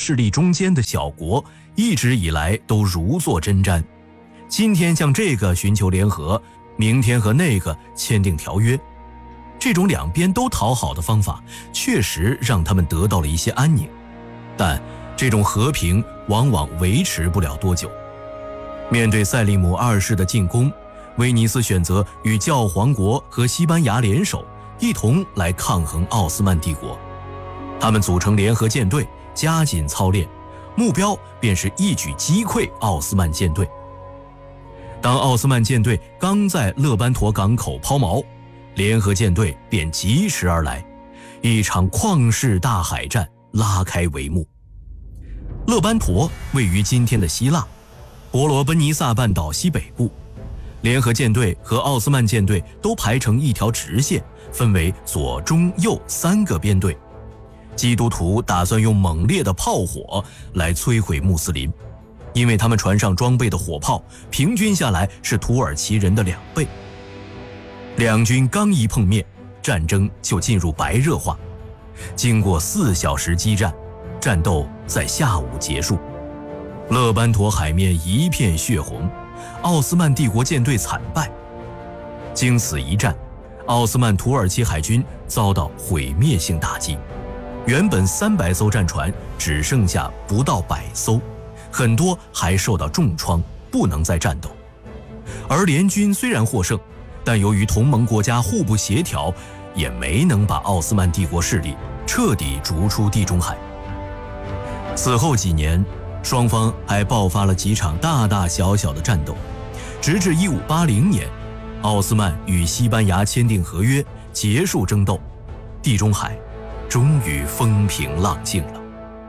势力中间的小国，一直以来都如坐针毡。今天向这个寻求联合，明天和那个签订条约，这种两边都讨好的方法，确实让他们得到了一些安宁。但这种和平往往维持不了多久。面对塞利姆二世的进攻，威尼斯选择与教皇国和西班牙联手，一同来抗衡奥斯曼帝国。他们组成联合舰队，加紧操练，目标便是一举击溃奥斯曼舰队。当奥斯曼舰队刚在勒班陀港口抛锚，联合舰队便疾驰而来，一场旷世大海战拉开帷幕。勒班陀位于今天的希腊，伯罗奔尼撒半岛西北部。联合舰队和奥斯曼舰队都排成一条直线，分为左、中、右3个编队。基督徒打算用猛烈的炮火来摧毁穆斯林，因为他们船上装备的火炮平均下来是土耳其人的2倍。两军刚一碰面，战争就进入白热化。经过4小时激战，战斗在下午结束。勒班陀海面一片血红，奥斯曼帝国舰队惨败。经此一战，奥斯曼土耳其海军遭到毁灭性打击，原本300艘战船只剩下不到100艘，很多还受到重创，不能再战斗。而联军虽然获胜，但由于同盟国家互不协调，也没能把奥斯曼帝国势力彻底逐出地中海。此后几年，双方还爆发了几场大大小小的战斗，直至1580年，奥斯曼与西班牙签订合约，结束争斗，地中海终于风平浪静了。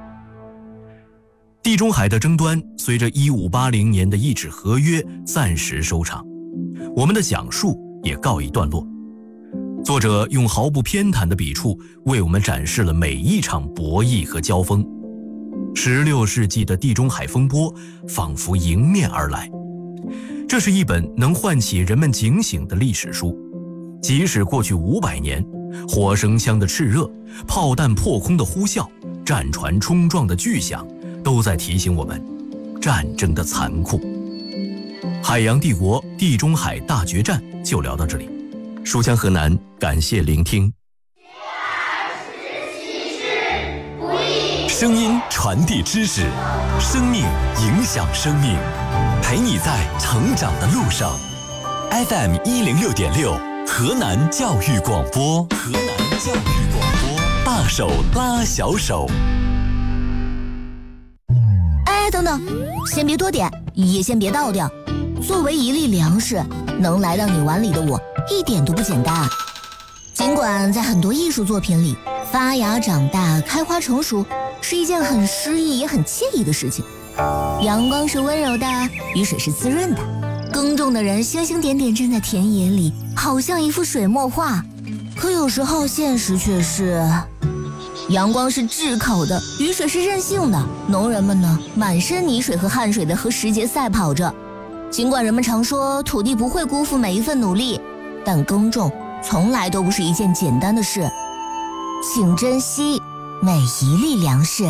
地中海的争端随着1580年的一纸合约暂时收场，我们的讲述也告一段落。作者用毫不偏袒的笔触为我们展示了每一场博弈和交锋。16世纪的地中海风波仿佛迎面而来。这是一本能唤起人们警醒的历史书，即使过去500年，火绳枪的炽热，炮弹破空的呼啸，战船冲撞的巨响，都在提醒我们战争的残酷。海洋帝国地中海大决战就聊到这里，书香河南，感谢聆听。 声音传递知识，生命影响生命，陪你在成长的路上。FM 106.6，河南教育广播，河南教育广播，大手拉小手。 哎，等等，先别多点，也先别倒掉。作为一粒粮食，能来到你碗里的我，一点都不简单。尽管在很多艺术作品里，发芽、长大、开花、成熟是一件很诗意也很惬意的事情。阳光是温柔的，雨水是滋润的，耕种的人星星点点站在田野里，好像一幅水墨画。可有时候现实却是，阳光是炙烤的，雨水是任性的，农人们呢，满身泥水和汗水的和时节赛跑着。尽管人们常说土地不会辜负每一份努力，但耕种从来都不是一件简单的事。请珍惜每一粒粮食。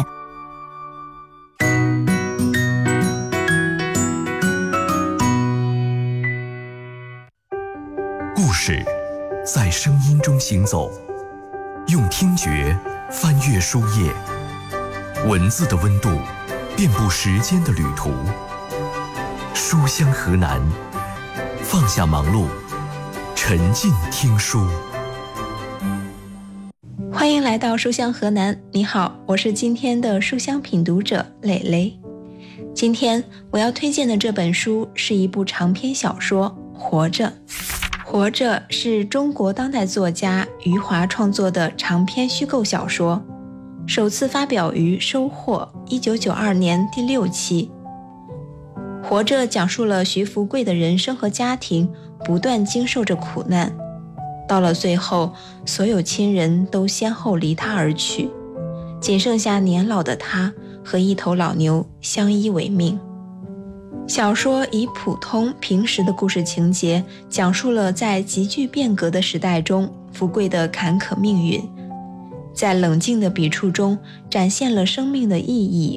故事在声音中行走，用听觉翻阅书页，文字的温度遍布时间的旅途。书香河南，放下忙碌，沉浸听书。 欢迎来到书香河南，你好，我是今天的书香品读者蕾蕾。今天我要推荐的这本书是一部长篇小说《活着》。《活着》是中国当代作家余华创作的长篇虚构小说，首次发表于收获1992年第6期。《活着》讲述了徐福贵的人生和家庭不断经受着苦难，到了最后，所有亲人都先后离他而去，仅剩下年老的他和一头老牛相依为命。小说以普通平实的故事情节，讲述了在急剧变革的时代中福贵的坎坷命运，在冷静的笔触中展现了生命的意义